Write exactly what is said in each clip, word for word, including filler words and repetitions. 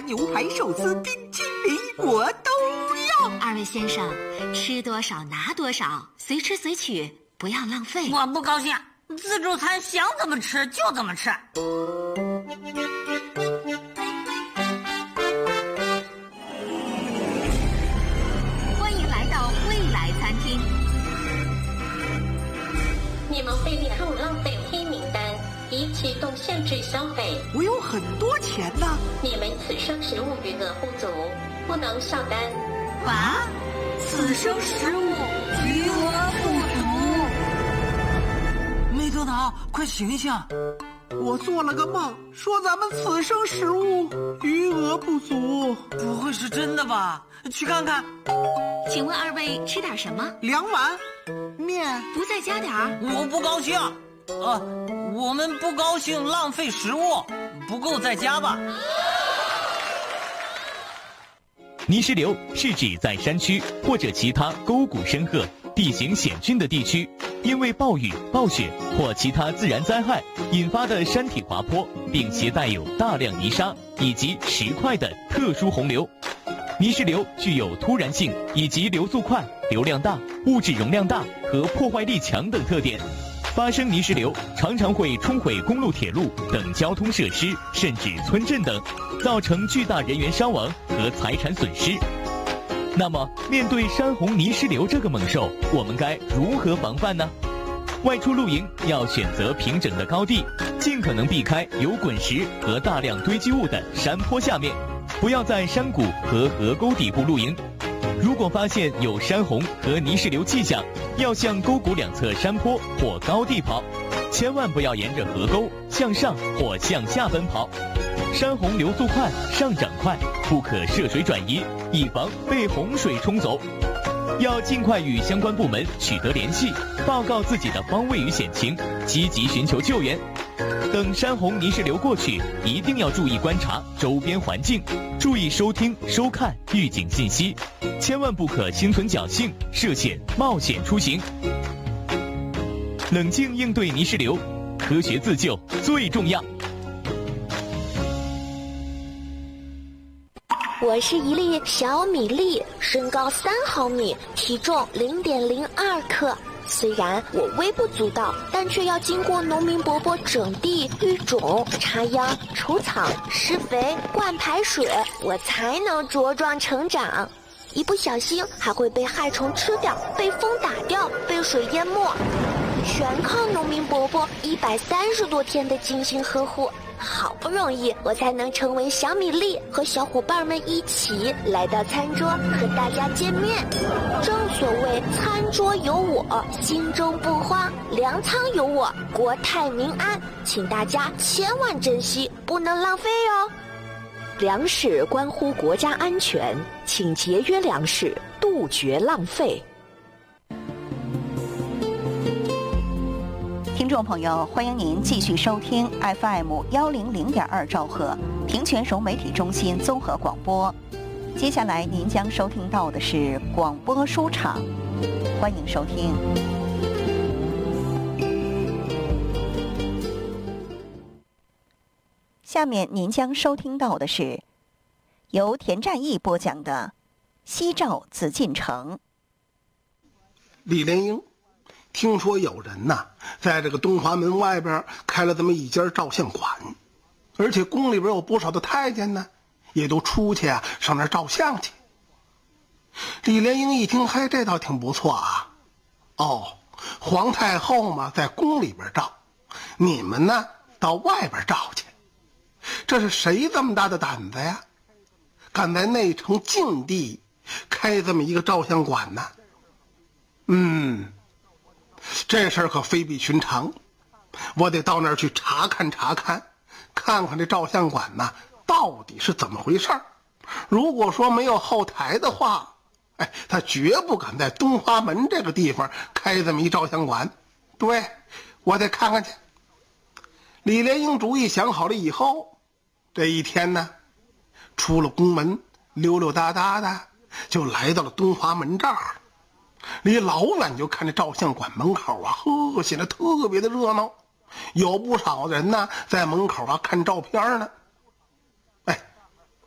牛排、寿司、冰淇淋，我都要。 二位先生，吃多少拿多少，随吃随取，不要浪费。 我不高兴，自助餐想怎么吃就怎么吃。 欢迎来到未来餐厅。 你们被列入浪费黑名单，已启动限制消费。 我有很多钱呢。 你们此生食物余额不足，不能上单。 啊？此生食物余额不足？ 梅德岛，快醒醒！ 我做了个梦，说咱们此生食物余额不足。 不会是真的吧？去看看。 请问二位吃点什么？ 两碗面。 不再加点儿？ 我不高兴。呃，我们不高兴浪费食物，不够再加吧。 泥石流是指在山区或者其他沟谷深壑、地形险峻的地区，因为暴雨、暴雪或其他自然灾害引发的山体滑坡，并携带有大量泥沙以及石块的特殊洪流。泥石流具有突然性以及流速快、流量大、物质容量大和破坏力强等特点。发生泥石流常常会冲毁公路、铁路等交通设施，甚至村镇等，造成巨大人员伤亡和财产损失。那么，面对山洪泥石流这个猛兽，我们该如何防范呢？外出露营要选择平整的高地，尽可能避开有滚石和大量堆积物的山坡下面，不要在山谷和河沟底部露营。如果发现有山洪和泥石流迹象，要向沟谷两侧山坡或高地跑，千万不要沿着河沟向上或向下奔跑。山洪流速快，上涨快，不可涉水转移，以防被洪水冲走。要尽快与相关部门取得联系，报告自己的方位与险情，积极寻求救援。等山洪泥石流过去，一定要注意观察周边环境，注意收听收看预警信息，千万不可心存侥幸涉险冒险出行。冷静应对泥石流，科学自救最重要。 我是一粒小米粒，身高三毫米，体重零点零二克。虽然我微不足道，但却要经过农民伯伯整地、育种、插秧、除草、施肥、灌排水，我才能茁壮成长。一不小心还会被害虫吃掉，被风打掉，被水淹没，全靠农民伯伯一百三十多天的精心呵护。好不容易我才能成为小米粒，和小伙伴们一起来到餐桌和大家见面。正所谓餐桌有我，心中不慌；粮仓有我，国泰民安。请大家千万珍惜，不能浪费哦。粮食关乎国家安全，请节约粮食，杜绝浪费。 听众朋友，欢迎您继续收听 F M 幺零零点二兆赫平泉融媒体中心综合广播。接下来您将收听到的是广播书场，欢迎收听。下面您将收听到的是由田占义播讲的《西照紫禁城》。 李莲英听说有人呐，在这个东华门外边开了这么一家照相馆，而且宫里边有不少的太监呢，也都出去啊上那儿照相去。李莲英一听，嘿，这倒挺不错啊。哦，皇太后嘛在宫里边照，你们呢到外边照去。这是谁这么大的胆子呀？敢在内城禁地开这么一个照相馆呢？嗯。这事儿可非比寻常，我得到那儿去查看查看，看看这照相馆呢到底是怎么回事儿。如果说没有后台的话，哎，他绝不敢在东华门这个地方开这么一照相馆。对，我得看看去。李莲英主意想好了以后，这一天呢，出了宫门，溜溜达达的就来到了东华门这儿。离老远就看这照相馆门口啊，呵，显得特别的热闹，有不少人呢在门口啊看照片呢。哎，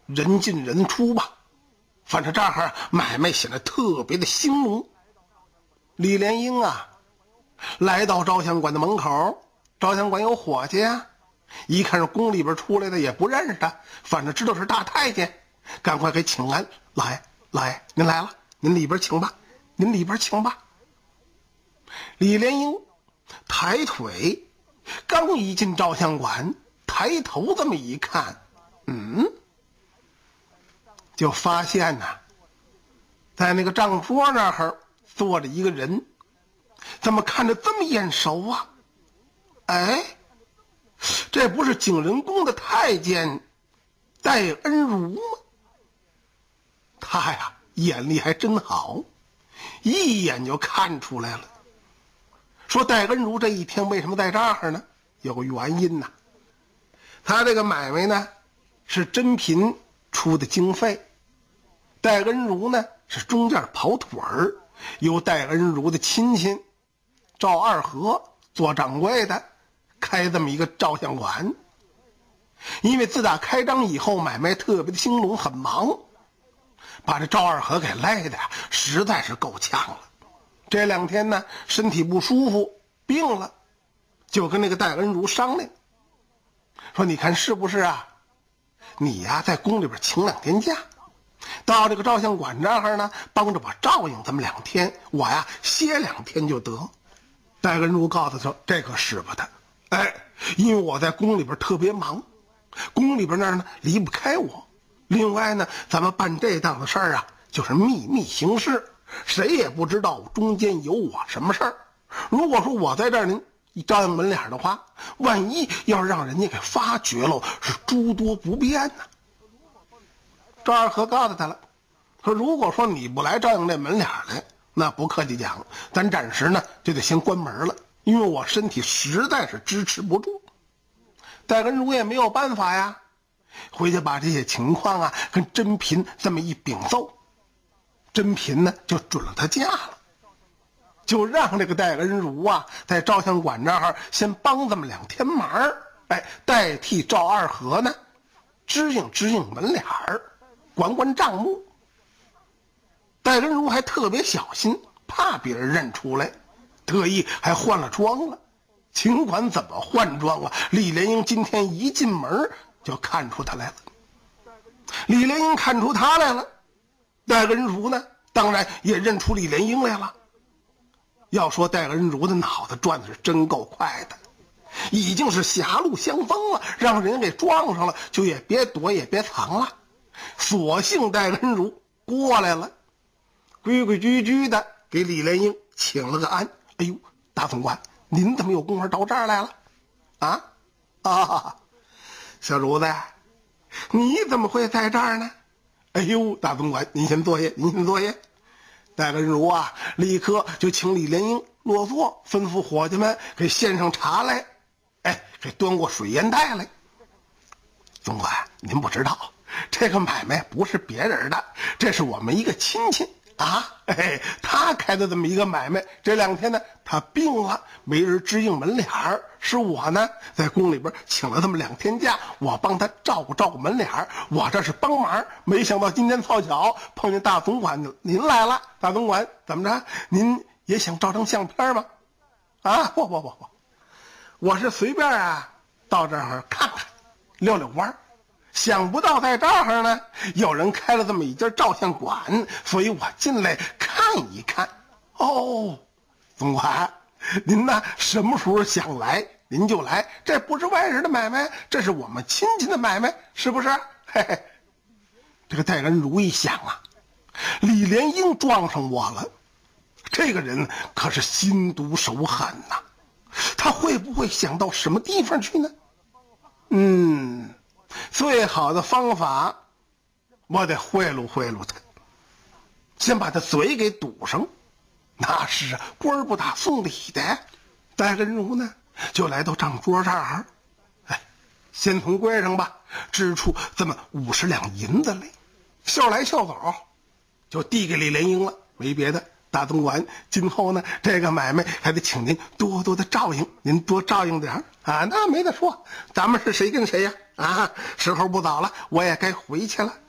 人进人出吧，反正这儿买卖显得特别的兴隆。李莲英啊，来到照相馆的门口，照相馆有伙计啊，一看是宫里边出来的，也不认识他，反正知道是大太监，赶快给请安。老爷，老爷，您来了，您里边请吧，您里边请吧。李莲英抬腿，刚一进照相馆，抬头这么一看，嗯，就发现呐、啊，在那个账桌那儿坐着一个人，怎么看着这么眼熟啊？哎，这不是景仁宫的太监戴恩如吗？他呀，眼力还真好，一眼就看出来了。说戴恩如这一天为什么在这儿呢？有个原因呐、啊。他这个买卖呢，是珍嫔出的经费，戴恩如呢是中间跑腿儿，由戴恩如的亲戚赵二和做掌柜的，开这么一个照相馆。因为自打开张以后，买卖特别的兴隆，很忙，把这赵二和给累的实在是够呛了。这两天呢，身体不舒服，病了，就跟那个戴恩如商量，说你看是不是啊，你呀在宫里边请两天假，到这个照相馆这儿呢，帮着我照应这么两天，我呀歇两天就得。戴恩如告诉他说，这可使不得，哎，因为我在宫里边特别忙，宫里边那儿呢离不开我，另外呢，咱们办这档子事儿啊，就是秘密行事，谁也不知道中间有我什么事儿。如果说我在这儿您一照应门脸的话，万一要让人家给发觉了，是诸多不便呢、啊。赵二和告诉他了，说如果说你不来照应这门脸来，那不客气讲，咱暂时呢就得先关门了，因为我身体实在是支持不住。戴恩如也没有办法呀，回去把这些情况啊跟珍嫔这么一禀奏，珍嫔呢就准了他假了，就让这个戴恩如啊在照相馆这儿先帮这么两天忙，哎，代替赵二和呢支应支应门脸儿，管管账目。戴恩如还特别小心，怕别人认出来，特意还换了装了。尽管怎么换装啊，李莲英今天一进门就看出他来了。李莲英看出他来了，戴恩如呢当然也认出李莲英来了。要说戴恩如的脑子转的是真够快的，已经是狭路相逢了，让人给撞上了，就也别躲也别藏了，索性戴恩如过来了，规规矩矩的给李莲英请了个安。哎呦，大总管，您怎么有功夫到这儿来了？啊啊，小如子，你怎么会在这儿呢？哎呦，大总管，您先坐下，您先坐下。戴恩如啊，立刻就请李莲英落座，吩咐伙计们给献上茶来，哎，给端过水烟袋来。总管，您不知道，这个买卖不是别人的，这是我们一个亲戚啊，哎，他开的这么一个买卖，这两天呢他病了，没人支应门脸儿，是我呢在宫里边请了这么两天假，我帮他照顾照顾门脸儿，我这是帮忙，没想到今天凑巧碰见大总管您来了。大总管怎么着，您也想照张相片吗？啊，不不不不，我是随便啊到这儿看看溜溜弯，想不到在这儿呢有人开了这么一家照相馆，所以我进来看一看。哦，总管，您呢什么时候想来您就来，这不是外人的买卖，这是我们亲戚的买卖，是不是？嘿嘿。这个戴恩如一想啊，李莲英撞上我了，这个人可是心毒手狠呐、啊，他会不会想到什么地方去呢？嗯，最好的方法，我得贿赂贿赂他，先把他嘴给堵上，那是官不打送礼的。戴恩如呢，就来到账桌这儿，哎，先从柜上吧支出这么五十两银子来，笑来笑走，就递给李莲英了。没别的，大总管，今后呢这个买卖还得请您多多的照应，您多照应点啊。那没得说，咱们是谁跟谁呀？啊，时候不早了，我也该回去了。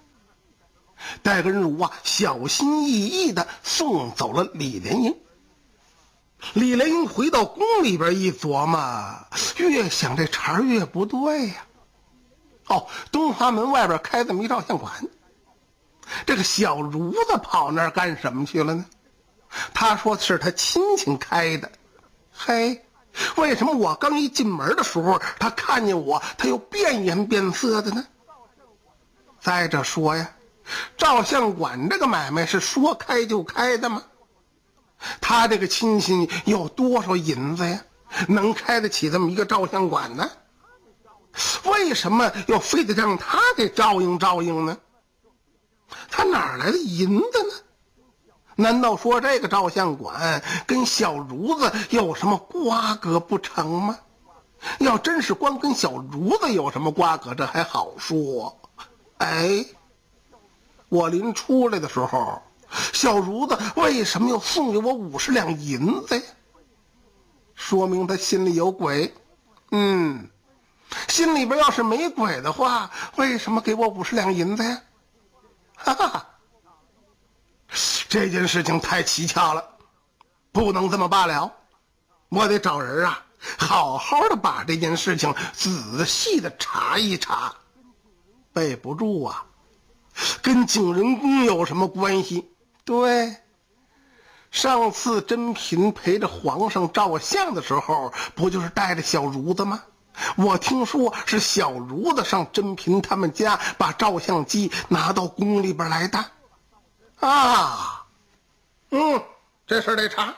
戴根儒啊小心翼翼地送走了李莲英。李莲英回到宫里边一琢磨，越想这茬越不对呀、啊。哦，东华门外边开这么一照相馆，这个小儒子跑那儿干什么去了呢？他说是他亲戚开的。嘿，为什么我刚一进门的时候，他看见我，他又变颜变色的呢？再者说呀，照相馆这个买卖是说开就开的吗？他这个亲戚有多少银子呀，能开得起这么一个照相馆呢？为什么又非得让他给照应照应呢？他哪来的银子呢？难道说这个照相馆跟小儒子有什么瓜葛不成吗？要真是光跟小儒子有什么瓜葛，这还好说。哎，我临出来的时候，小儒子为什么又送给我五十两银子呀？说明他心里有鬼。嗯，心里边要是没鬼的话，为什么给我五十两银子呀？哈哈，这件事情太蹊跷了，不能这么罢了。我得找人啊，好好的把这件事情仔细的查一查。备不住啊，跟景仁宫有什么关系？对，上次甄嫔陪着皇上照相的时候，不就是带着小儒子吗？我听说是小儒子上甄嫔他们家把照相机拿到宫里边来的。啊，嗯，这事得查。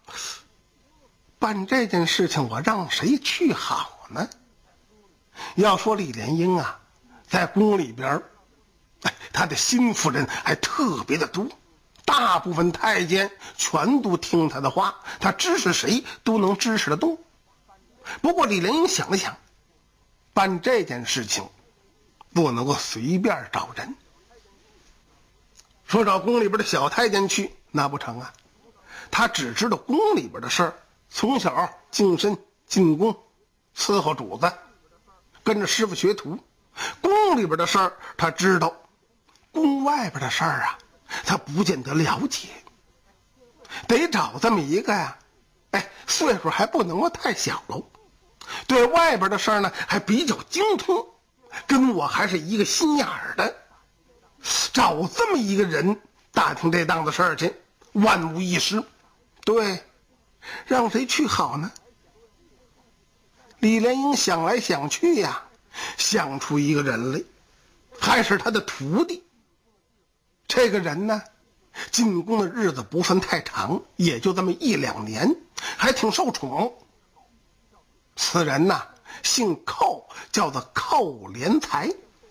办这件事情我让谁去好呢？要说李莲英啊，在宫里边，哎，他的心腹人还特别的多，大部分太监全都听他的话，他指使谁都能指使得动。不过李莲英想了想，办这件事情不能够随便找人，说找宫里边的小太监去那不成啊。他只知道宫里边的事儿，从小净身进宫伺候主子，跟着师傅学徒。宫里边的事儿他知道，宫外边的事儿啊他不见得了解。得找这么一个呀，哎，岁数还不能够太小喽，对外边的事儿呢还比较精通，跟我还是一个心眼儿的。找这么一个人打听这档子事儿去，万无一失。对，让谁去好呢？李莲英想来想去呀，想出一个人来，还是他的徒弟。这个人呢，进宫的日子不算太长，也就这么一两年，还挺受宠。此人呐，姓寇，叫做寇连才。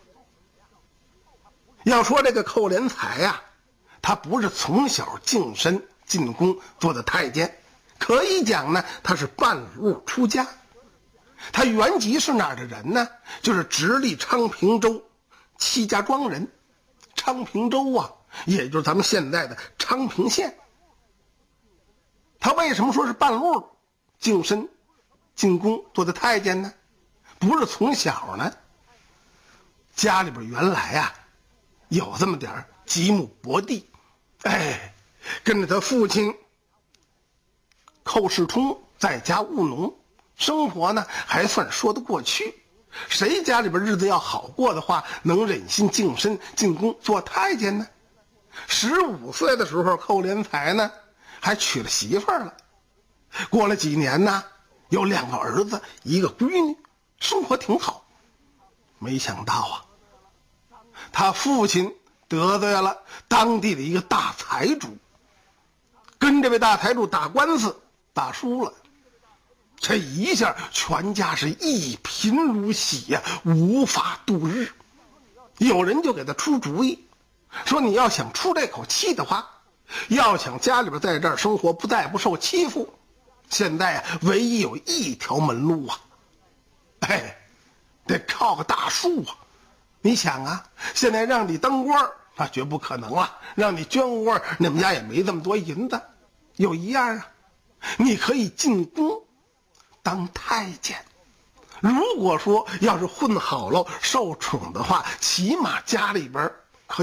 要说这个寇连才呀、啊，他不是从小净身进宫做的太监，可以讲呢，他是半路出家。他原籍是哪儿的人呢？就是直隶昌平州戚家庄人。昌平州啊，也就是咱们现在的昌平县。他为什么说是半路净身进宫做的太监呢？不是从小呢，家里边原来啊有这么点几亩薄地，哎，跟着他父亲寇世通在家务农，生活呢还算说得过去。谁家里边日子要好过的话，能忍心净身进宫做太监呢？十五岁的时候，寇连才呢还娶了媳妇儿了。过了几年呢，有两个儿子一个闺女，生活挺好。没想到啊，他父亲得罪了当地的一个大财主，跟这位大财主打官司打输了，这一下全家是一贫如洗呀、啊，无法度日。有人就给他出主意，说你要想出这口气的话，要想家里边在这儿生活不再不受欺负，现在啊唯一有一条门路啊，哎，得靠个大树啊。你想啊，现在让你当官那绝不可能了，让你捐官，你们家也没这么多银子。有一样啊，你可以进宫当太监。如果说要是混好了受宠的话，起码家里边